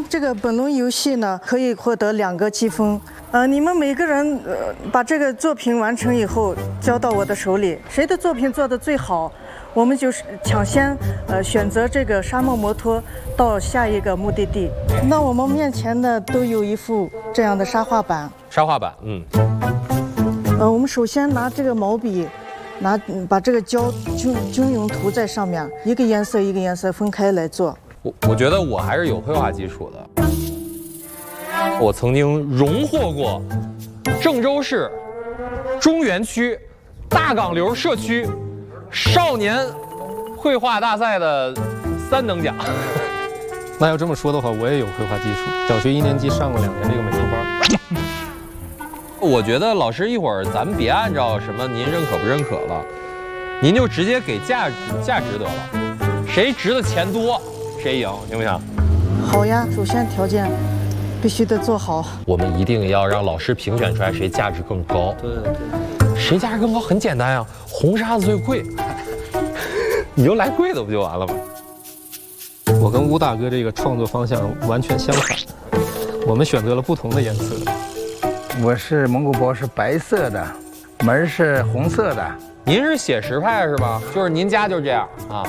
这个本轮游戏呢，可以获得2个积分。你们每个人把这个作品完成以后交到我的手里，谁的作品做得最好，我们就是抢先选择这个沙漠摩托到下一个目的地。那我们面前呢都有一幅这样的沙画板。 沙画板， 我们首先拿这个毛笔，把这个胶均匀涂在上面，一个颜色一个颜色分开来做。 我觉得我还是有绘画基础的。我曾经荣获过郑州市中原区大港流社区少年绘画大赛的3等奖。 那要这么说的话，我也有绘画基础，小学1年级上过2年这个美术班。 我觉得老师一会儿咱们别按照什么您认可不认可了，您就直接给价值得了，谁值的钱多谁赢，行不行？ 好呀，首先条件必须得做好。 我们一定要让老师评选出来谁价值更高。对，谁价值更高很简单呀，红沙子最贵，你就来贵的不就完了吗？ 我跟吴大哥这个创作方向完全相反，我们选择了不同的颜色。 我是蒙古包是白色的，门是红色的。 您是写实派是吧？就是您家就这样啊？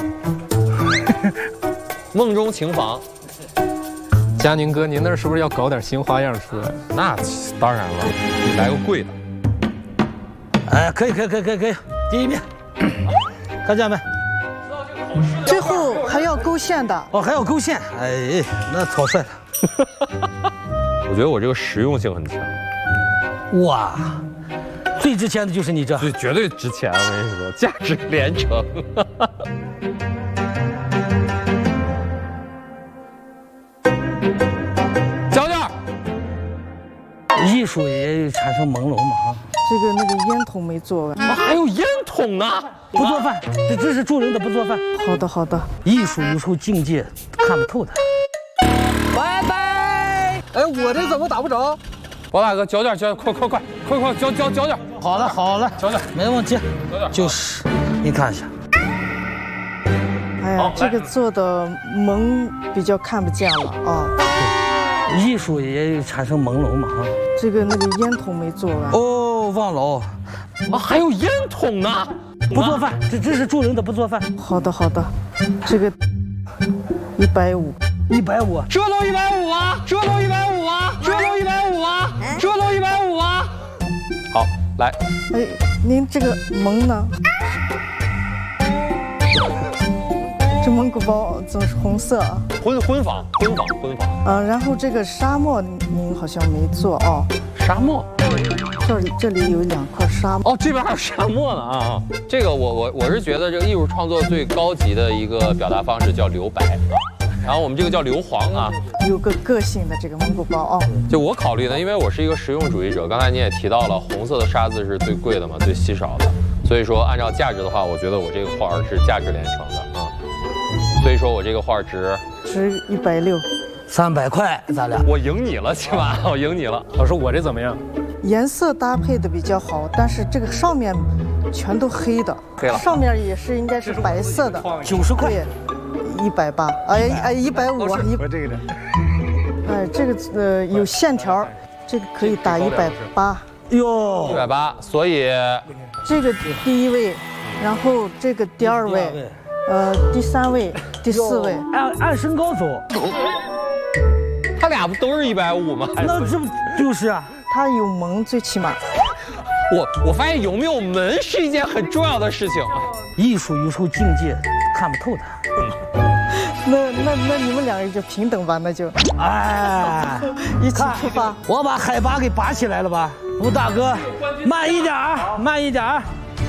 梦中情房。 佳宁哥，您那是不是要搞点新花样出来？ 那当然了，来个贵的。 哎，可以，第一遍，看见没？ 最后还要勾线的。 哦，还要勾线，哎，那草率了。 我觉得我这个实用性很强。 哇，最值钱的就是你这， 对，绝对值钱，我跟你说，价值连城。 艺术也产生朦胧嘛啊！ 那个烟筒没做完， 还有烟筒呢！ 不做饭，这是助人的，不做饭。 好的。 艺术有时候境界看不透的。 拜拜！哎，我这怎么打不着？ 王大哥，脚点，快，脚点。 好了， 脚点， 没问题。就是，你看一下。 哎呀，这个做的蒙比较看不见了啊。 艺术也产生朦胧嘛啊！ 那个烟筒没做完。 哦，忘了哦。 还有烟筒呢！ 不做饭，这是助人的，不做饭。 好的，这个150。 150， 这都150啊！这都150啊！好，来。 哎，您这个蒙呢？这蒙古包总是红色啊。 婚房。 然后这个沙漠您好像没做哦。 沙漠， 这里有2块沙漠。 哦，这边还有沙漠呢啊！这个我是觉得这个艺术创作最高级的一个表达方式叫留白，然后我们这个叫硫磺啊， 有个性的这个蒙古包哦。 就我考虑呢，因为我是一个实用主义者，刚才你也提到了红色的沙子是最贵的嘛，最稀少的，所以说按照价值的话，我觉得我这个画是价值连城的啊，所以说我这个画值 160。 300块，咱俩。 我赢你了，起码我赢你了。 老师，我这怎么样？ 颜色搭配的比较好，但是这个上面全都黑的，上面也是应该是白色的。 90块 ，180，哎，150。 我这个的。 哎，这个有线条，这个可以打180。 哟 ，180，所以这个第1位，然后这个第2位，第3位，第4位。 按身高走。 他俩不都是150吗？ 那这不就是啊？ 他有蒙，最起码。 我发现有没有门是一件很重要的事情。 艺术有时候境界看不透的。 那你们2人就平等吧，那就。 哎， 一起出发。 我把海拔给拔起来了吧？吴大哥，慢一点。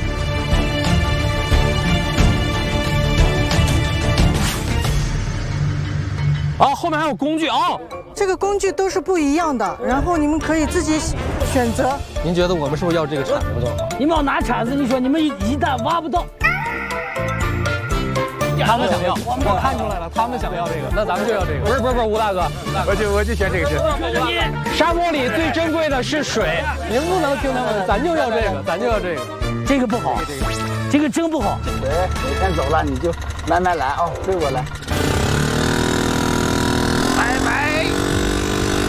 啊，后面还有工具啊！ 这个工具都是不一样的，然后你们可以自己选择。 您觉得我们是不是要这个铲子更好？ 你们要拿铲子，你说你们一旦挖不到， 他们想要，我看出来了，他们想要这个，那咱们就要这个。 不是，吴大哥， 我就选这个是。 沙漠里最珍贵的是水， 您不能听他们的，咱就要这个， 这个不好，这个真不好。 对，我先走了，你就慢慢来啊，对我来。